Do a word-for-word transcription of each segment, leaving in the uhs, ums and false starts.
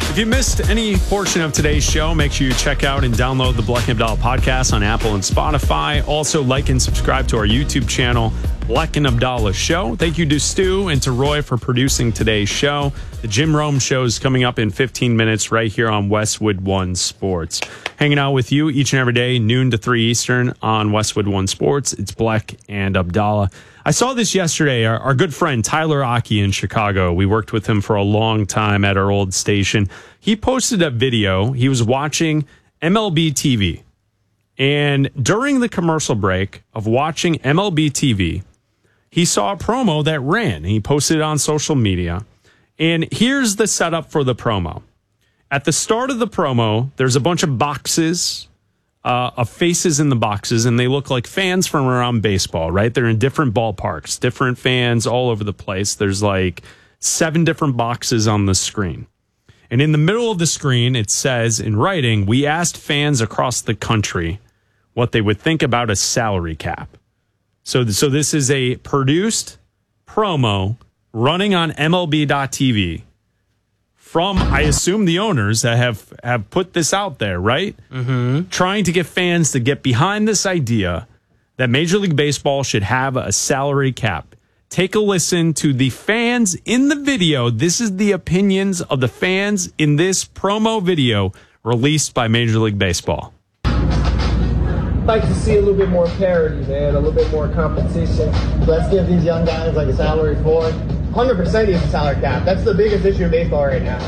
If you missed any portion of today's show, make sure you check out and download the Bleck and Abdallah podcast on Apple and Spotify. Also, like and subscribe to our YouTube channel, Bleck and Abdallah Show. Thank you to Stu and to Roy for producing today's show. The Jim Rome Show is coming up in fifteen minutes right here on Westwood One Sports. Hanging out with you each and every day, noon to three Eastern on Westwood One Sports. It's Bleck and Abdallah. I saw this yesterday. Our, our good friend Tyler Aki in Chicago, we worked with him for a long time at our old station. He posted a video. He was watching M L B T V. And during the commercial break of watching M L B T V, he saw a promo that ran. He posted it on social media. And here's the setup for the promo. At the start of the promo, there's a bunch of boxes uh, of faces in the boxes, and they look like fans from around baseball, right? They're in different ballparks, different fans all over the place. There's like seven different boxes on the screen. And in the middle of the screen, it says in writing, we asked fans across the country what they would think about a salary cap. So, so this is a produced promo running on M L B dot T V from, I assume, the owners that have, have put this out there, right? Mm-hmm. Trying to get fans to get behind this idea that Major League Baseball should have a salary cap. Take a listen to the fans in the video. This is the opinions of the fans in this promo video released by Major League Baseball. I'd like to see a little bit more parity, man, a little bit more competition. Let's give these young guys like a salary floor. one hundred percent is a salary cap. That's the biggest issue in baseball right now.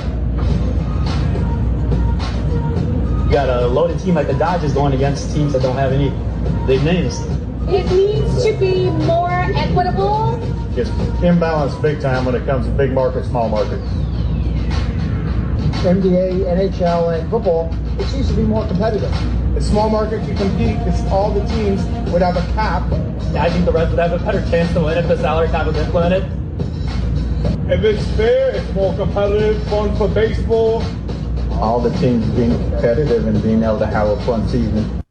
You got a loaded team like the Dodgers going against teams that don't have any big names. It needs to be more equitable. It's imbalanced big time when it comes to big market, small market. N B A, N H L, and football, it seems to be more competitive. The small market can compete because all the teams would have a cap. I think the Reds would have a better chance to win if the salary cap was implemented. If it's fair, it's more competitive, fun for baseball. All the teams being competitive and being able to have a fun season.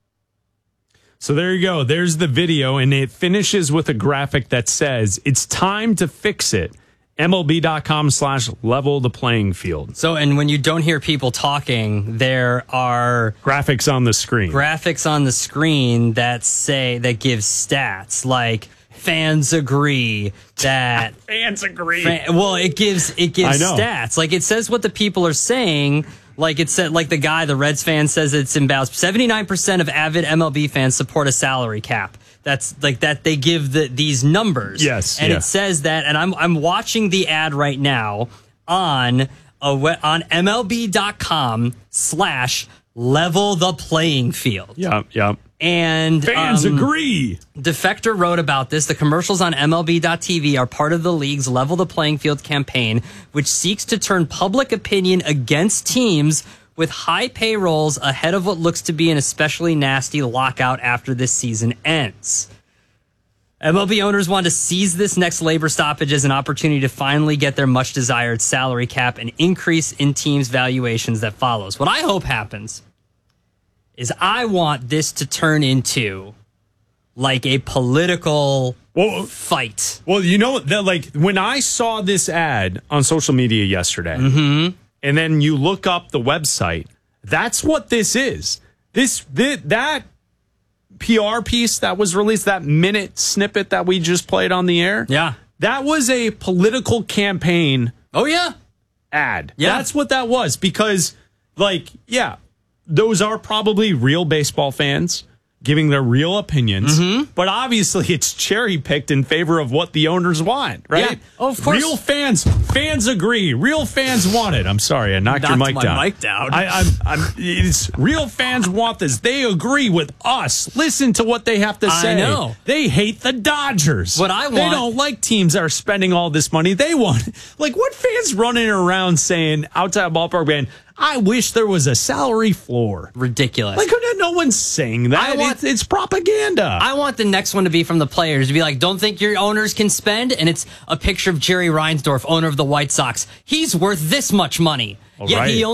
So there you go. There's the video, and it finishes with a graphic that says, it's time to fix it. M L B dot com slash level the playing field. So, and when you don't hear people talking, there are graphics on the screen. Graphics on the screen that say, that give stats like fans agree that fans agree. Fan, well, it gives, it gives stats. Like it says what the people are saying. Like it said, like the guy, the Reds fan says it's imbalanced. seventy-nine percent of avid M L B fans support a salary cap. That's like that they give the these numbers. Yes. And yeah. it says that, and I'm I'm watching the ad right now on a, on M L B dot com slash level the playing field. Yep, yep. And fans um, agree. Defector wrote about this. The commercials on M L B dot T V are part of the league's Level the Playing Field campaign, which seeks to turn public opinion against teams with high payrolls ahead of what looks to be an especially nasty lockout after this season ends. M L B owners want to seize this next labor stoppage as an opportunity to finally get their much-desired salary cap and increase in teams' valuations that follows. What I hope happens is I want this to turn into like a political well, fight. Well, you know, that like when I saw this ad on social media yesterday, mm-hmm. and then you look up the website, that's what this is. This, this that P R piece that was released, that minute snippet that we just played on the air, yeah, that was a political campaign. Oh yeah, ad. Yeah, that's what that was. Because, like, yeah, those are probably real baseball fans giving their real opinions, mm-hmm. but obviously it's cherry picked in favor of what the owners want, right? Yeah. Oh, of course. Real fans, fans agree. Real fans want it. I'm sorry, I knocked, knocked your mic my down. mic down. I, I'm, I'm, it's real fans want this. They agree with us. Listen to what they have to say. I know. They hate the Dodgers. What I want, they don't like teams that are spending all this money. They want, like, what fans running around saying outside ballpark ban, I wish there was a salary floor. Ridiculous. Like, no one's saying that. I want, it's, it's propaganda. I want the next one to be from the players, to be like, don't think your owners can spend? And it's a picture of Jerry Reinsdorf, owner of the White Sox. He's worth this much money. All Yet right. he